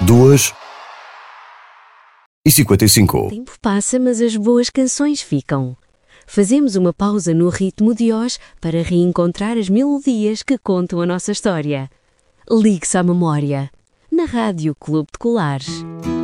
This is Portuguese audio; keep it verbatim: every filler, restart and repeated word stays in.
duas e cinquenta e cinco. O tempo passa, mas as boas canções ficam. Fazemos uma pausa no ritmo de hoje para reencontrar as melodias que contam a nossa história. Ligue-se à memória, na Rádio Clube de Colares.